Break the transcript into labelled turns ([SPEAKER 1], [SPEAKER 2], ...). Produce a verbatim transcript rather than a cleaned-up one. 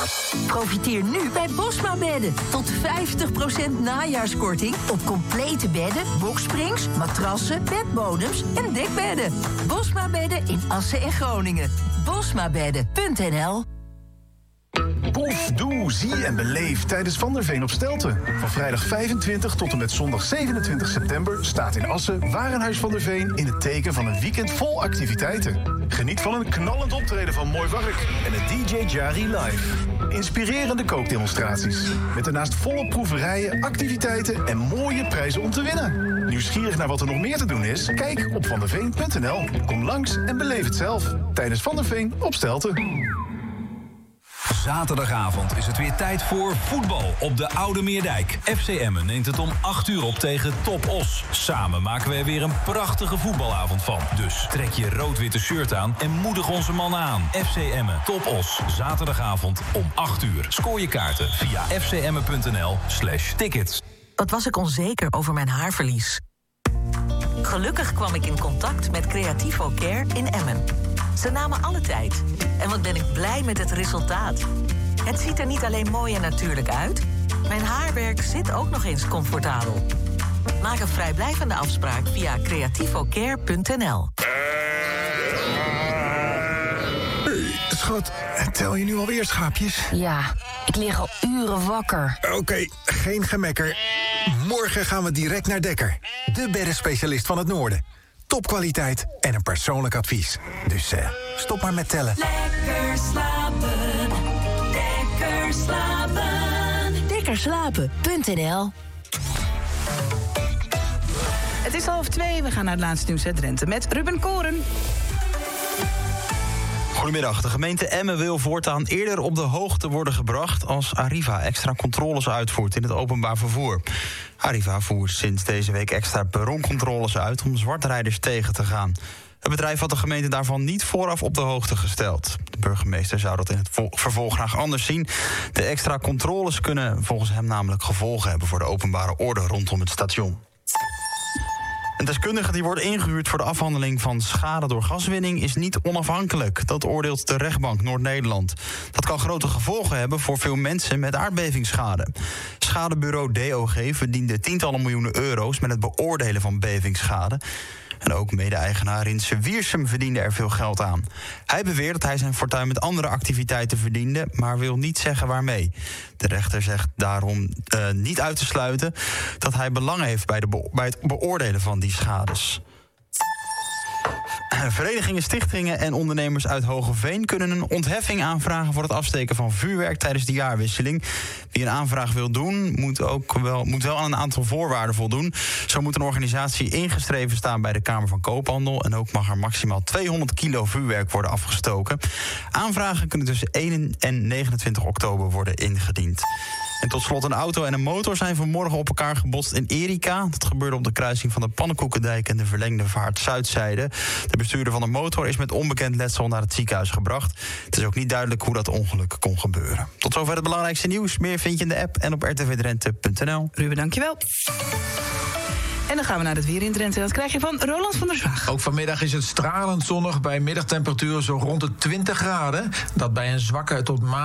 [SPEAKER 1] Profiteer nu bij Bosma Bedden. Tot vijftig procent najaarskorting op complete bedden, boksprings, matrassen, bedbodems en dekbedden. Bosma Bedden in Assen en Groningen. bosmabedden punt n l.
[SPEAKER 2] Proef, doe, zie en beleef tijdens Van der Veen op Stelten. Van vrijdag vijfentwintig tot en met zondag zevenentwintig september... staat in Assen Warenhuis Van der Veen in het teken van een weekend vol activiteiten. Geniet van een knallend optreden van Mooi Wark en het D J Jari Live. Inspirerende kookdemonstraties. Met daarnaast volle proeverijen, activiteiten en mooie prijzen om te winnen. Nieuwsgierig naar wat er nog meer te doen is? Kijk op vanderveen punt n l. Kom langs en beleef het zelf. Tijdens Van der Veen op Stelten.
[SPEAKER 3] Zaterdagavond is het weer tijd voor voetbal op de Oude Meerdijk. F C Emmen neemt het om acht uur op tegen Top Os. Samen maken we er weer een prachtige voetbalavond van. Dus trek je rood-witte shirt aan en moedig onze mannen aan. F C Emmen, Top Os, zaterdagavond om acht uur. Scoor je kaarten via f c emmen punt n l slash tickets.
[SPEAKER 1] Wat was ik onzeker over mijn haarverlies? Gelukkig kwam ik in contact met Creativo Care in Emmen. Ze namen alle tijd. En wat ben ik blij met het resultaat. Het ziet er niet alleen mooi en natuurlijk uit. Mijn haarwerk zit ook nog eens comfortabel. Maak een vrijblijvende afspraak via creativocare punt n l.
[SPEAKER 4] Hey, schat, tel je nu alweer schaapjes?
[SPEAKER 5] Ja, ik lig al uren wakker.
[SPEAKER 4] Oké, okay, geen gemekker. Morgen gaan we direct naar Dekker. De beddenspecialist van het Noorden. Topkwaliteit en een persoonlijk advies. Dus uh, stop maar met tellen.
[SPEAKER 6] Lekker slapen, lekker slapen.
[SPEAKER 5] Lekkerslapen punt n l.
[SPEAKER 7] Het is half twee, we gaan naar het laatste nieuws uit Drenthe met Ruben Koren.
[SPEAKER 8] Goedemiddag. De gemeente Emmen wil voortaan eerder op de hoogte worden gebracht als Arriva extra controles uitvoert in het openbaar vervoer. Arriva voert sinds deze week extra perroncontroles uit om zwartrijders tegen te gaan. Het bedrijf had de gemeente daarvan niet vooraf op de hoogte gesteld. De burgemeester zou dat in het vervolg graag anders zien. De extra controles kunnen volgens hem namelijk gevolgen hebben voor de openbare orde rondom het station. Een deskundige die wordt ingehuurd voor de afhandeling van schade door gaswinning is niet onafhankelijk. Dat oordeelt de rechtbank Noord-Nederland. Dat kan grote gevolgen hebben voor veel mensen met aardbevingsschade. Schadebureau D O G verdiende tientallen miljoenen euro's met het beoordelen van bevingsschade. En ook mede-eigenaar Rinse Wiersum verdiende er veel geld aan. Hij beweert dat hij zijn fortuin met andere activiteiten verdiende, maar wil niet zeggen waarmee. De rechter zegt daarom uh, niet uit te sluiten dat hij belang heeft bij, de be- bij het beoordelen van die schades. Verenigingen, stichtingen en ondernemers uit Hogeveen kunnen een ontheffing aanvragen voor het afsteken van vuurwerk tijdens de jaarwisseling. Wie een aanvraag wil doen, moet, ook wel, moet wel aan een aantal voorwaarden voldoen. Zo moet een organisatie ingeschreven staan bij de Kamer van Koophandel en ook mag er maximaal tweehonderd kilo vuurwerk worden afgestoken. Aanvragen kunnen tussen één en negenentwintig oktober worden ingediend. En tot slot, een auto en een motor zijn vanmorgen op elkaar gebotst in Erika. Dat gebeurde op de kruising van de Pannenkoekendijk en de verlengde vaart Zuidzijde. De bestuurder van de motor is met onbekend letsel naar het ziekenhuis gebracht. Het is ook niet duidelijk hoe dat ongeluk kon gebeuren. Tot zover het belangrijkste nieuws. Meer vind je in de app en op r t v drenthe punt n l.
[SPEAKER 7] Ruben, dankjewel. En dan gaan we naar het weer in Drenthe. Dat krijg je van Roland van der Zwaag.
[SPEAKER 9] Ook vanmiddag is het stralend zonnig bij middagtemperaturen zo rond de twintig graden. Dat bij een zwakke tot matige